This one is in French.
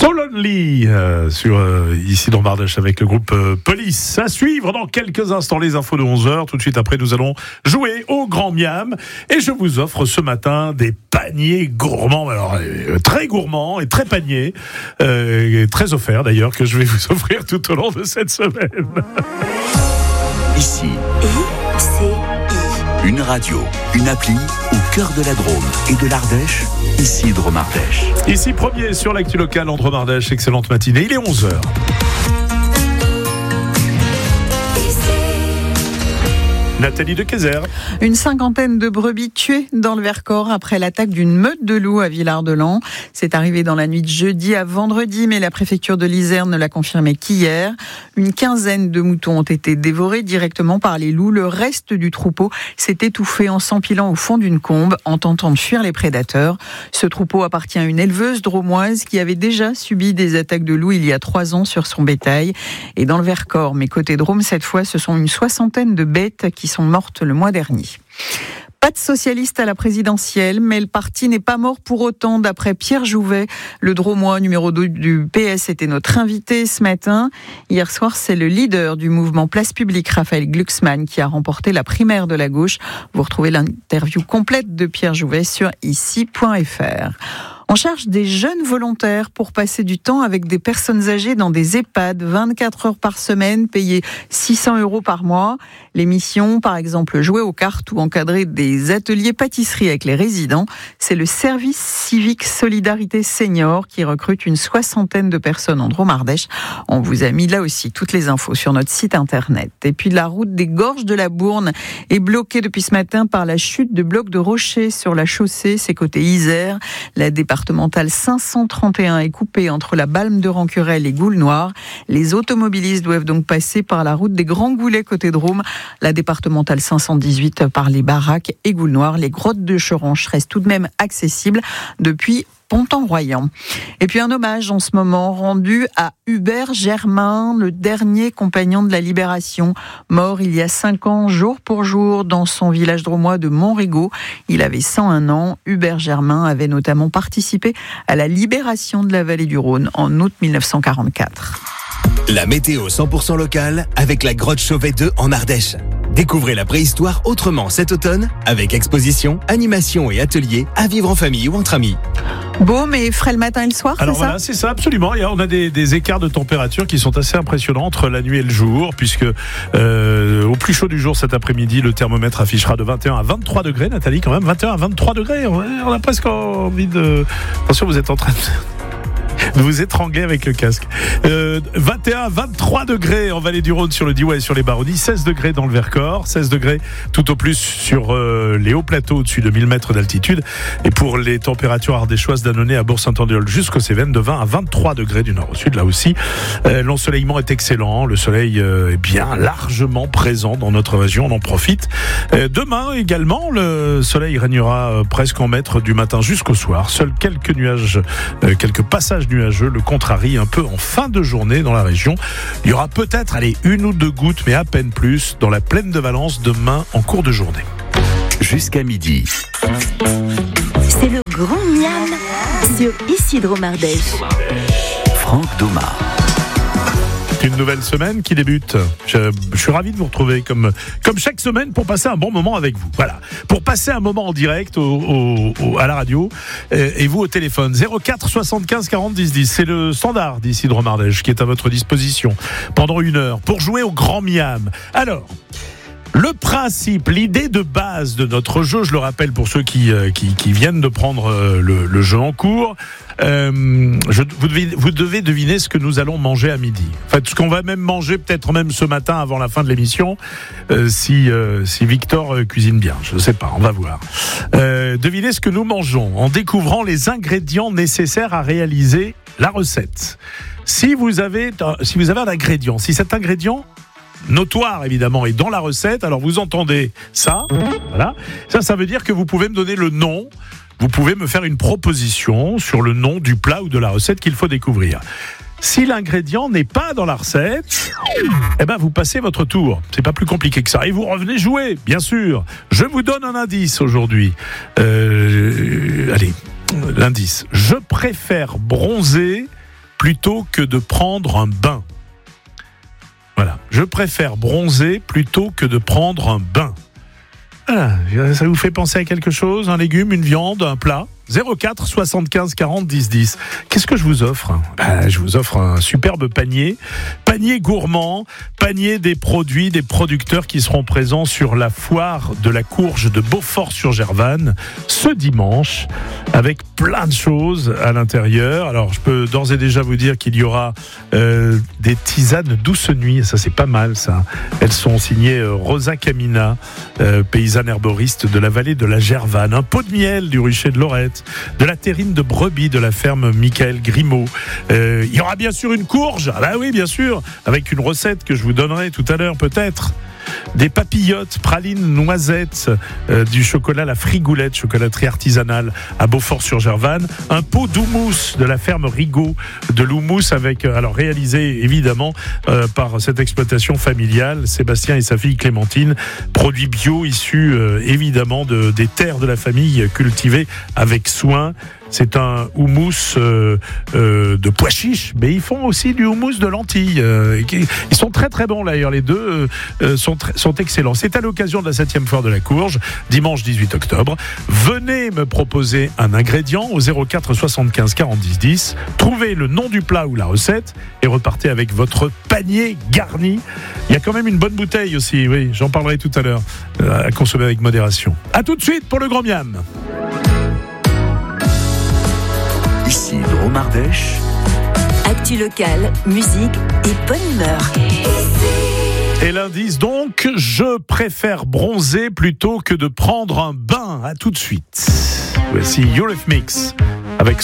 So Lonely sur ici dans Mardèche avec le groupe Police. À suivre dans quelques instants les infos de 11h. Tout de suite après, nous allons jouer au Grand Miam. Et je vous offre ce matin des paniers gourmands. Alors, très gourmands et très paniers. Très offerts d'ailleurs, que je vais vous offrir tout au long de cette semaine. Ici, une radio, une appli au cœur de la Drôme et de l'Ardèche, ici Drôme Ardèche. Ici premier sur l'actu locale en Drôme Ardèche, excellente matinée, il est 11h. Nathalie de Kayser. Une cinquantaine de brebis tuées dans le Vercors après l'attaque d'une meute de loups à Villard-de-Lans. C'est arrivé dans la nuit de jeudi à vendredi, mais la préfecture de l'Isère ne l'a confirmé qu'hier. Une quinzaine de moutons ont été dévorés directement par les loups. Le reste du troupeau s'est étouffé en s'empilant au fond d'une combe en tentant de fuir les prédateurs. Ce troupeau appartient à une éleveuse drômoise qui avait déjà subi des attaques de loups il y a 3 ans sur son bétail. Et dans le Vercors, mais côté Drôme, cette fois, ce sont une soixantaine de bêtes qui sont mortes le mois dernier. Pas de socialiste à la présidentielle, mais le parti n'est pas mort pour autant, d'après Pierre Jouvet. Le Drômois numéro 2 du PS était notre invité ce matin. Hier soir, c'est le leader du mouvement Place Publique, Raphaël Glucksmann, qui a remporté la primaire de la gauche. Vous retrouvez l'interview complète de Pierre Jouvet sur ici.fr. On cherche des jeunes volontaires pour passer du temps avec des personnes âgées dans des EHPAD, 24 heures par semaine, payées 600 € par mois. Les missions, par exemple, jouer aux cartes ou encadrer des ateliers pâtisserie avec les résidents. C'est le service civique Solidarité Senior qui recrute une soixantaine de personnes en Drôme Ardèche. On vous a mis là aussi toutes les infos sur notre site internet. Et puis la route des Gorges de la Bourne est bloquée depuis ce matin par la chute de blocs de rochers sur la chaussée, c'est côté Isère. La départementale 531 est coupée entre la Balme de Rancurel et Goulnoir. Les automobilistes doivent donc passer par la route des Grands Goulets côté Drôme, la départementale 518 par les Baraques et Goulnoir. Les grottes de Choranche restent tout de même accessibles depuis Pontan-Royan. Et puis un hommage en ce moment rendu à Hubert Germain, le dernier compagnon de la Libération, mort il y a 5 ans, jour pour jour, dans son village drômois de Montrigaud. Il avait 101 ans. Hubert Germain avait notamment participé à la libération de la vallée du Rhône en août 1944. La météo 100% locale avec la grotte Chauvet 2 en Ardèche. Découvrez la préhistoire autrement cet automne avec exposition, animation et ateliers à vivre en famille ou entre amis. Beau mais frais le matin et le soir, alors c'est ça ? Voilà, c'est ça, absolument. Et on a des écarts de température qui sont assez impressionnants entre la nuit et le jour, puisque au plus chaud du jour cet après-midi, le thermomètre affichera de 21 à 23 degrés, Nathalie, quand même, 21 à 23 degrés. On a presque envie de... Attention, vous êtes en train de vous étrangler avec le casque. 21 à 23 degrés en vallée du Rhône sur le Diois et sur les Baronnies, 16 degrés dans le Vercors, 16 degrés tout au plus sur les hauts plateaux au-dessus de 1000 mètres d'altitude. Et pour les températures ardéchoises d'Annonay à Bourg-Saint-Andéol jusqu'aux Cévennes, de 20 à 23 degrés du nord au sud, là aussi. L'ensoleillement est excellent, le soleil est bien largement présent dans notre région, on en profite. Demain également, le soleil régnera presque en maître du matin jusqu'au soir. Seuls quelques nuages, quelques passages nuageux le contrarient un peu en fin de journée dans la région. Il y aura peut-être 1 ou 2 gouttes, mais à peine plus, dans la plaine de Valence demain en cours de journée. Jusqu'à midi. C'est le Grand Miam sur ici Drôme Ardèche. Franck Doma. Une nouvelle semaine qui débute. Je suis ravi de vous retrouver comme chaque semaine pour passer un bon moment avec vous. Voilà, pour passer un moment en direct à la radio et vous au téléphone. 04 75 40 10 10. C'est le standard d'ici Drôme Ardèche qui est à votre disposition pendant 1 heure pour jouer au Grand Miam. Alors, le principe, l'idée de base de notre jeu, je le rappelle pour ceux qui viennent de prendre le jeu en cours, vous devez deviner ce que nous allons manger à midi. En fait, ce qu'on va même manger peut-être même ce matin avant la fin de l'émission, si Victor cuisine bien. Je ne sais pas, on va voir. Devinez ce que nous mangeons en découvrant les ingrédients nécessaires à réaliser la recette. Si vous avez un ingrédient, si cet ingrédient notoire évidemment est dans la recette, alors vous entendez ça, voilà. Ça veut dire que vous pouvez me donner le nom, vous pouvez me faire une proposition sur le nom du plat ou de la recette qu'il faut découvrir. Si l'ingrédient n'est pas dans la recette, vous passez votre tour. C'est pas plus compliqué que ça. Et vous revenez jouer, bien sûr. Je vous donne un indice aujourd'hui. Allez, l'indice. Je préfère bronzer plutôt que de prendre un bain. Voilà, je préfère bronzer plutôt que de prendre un bain. Voilà, ça vous fait penser à quelque chose? Un légume, une viande, un plat? 04 75 40 10 10. Qu'est-ce que je vous offre? Je vous offre un superbe panier gourmand, panier des produits des producteurs qui seront présents sur la foire de la courge de Beaufort-sur-Gervanne ce dimanche, avec plein de choses à l'intérieur. Alors je peux d'ores et déjà vous dire qu'il y aura des tisanes douce nuit, ça c'est pas mal ça. Elles sont signées Rosa Camina, paysanne herboriste de la vallée de la Gervanne. Un pot de miel du rucher de Lorette, de la terrine de brebis de la ferme Michael Grimaud. Il y aura bien sûr une courge, oui bien sûr, avec une recette que je vous donnerai tout à l'heure peut-être. Des papillotes, pralines, noisettes, du chocolat La Frigoulette, chocolaterie artisanale à Beaufort-sur-Gervanne, un pot d'houmous de la ferme Rigaud de l'houmous réalisé évidemment par cette exploitation familiale, Sébastien et sa fille Clémentine, produits bio issus évidemment des terres de la famille cultivés avec soin. C'est un houmous de pois chiches, mais ils font aussi du houmous de lentilles. Ils sont très très bons d'ailleurs, les deux sont excellents. C'est à l'occasion de la 7e foire de la courge, dimanche 18 octobre. Venez me proposer un ingrédient au 04 75 40 10 10. Trouvez le nom du plat ou la recette et repartez avec votre panier garni. Il y a quand même une bonne bouteille aussi, oui, j'en parlerai tout à l'heure, à consommer avec modération. À tout de suite pour le Grand Miam. Ici Drôme Ardèche. Actu locale, musique et bonne humeur. Et l'indice donc, je préfère bronzer plutôt que de prendre un bain. À tout de suite. Voici Eurythmics avec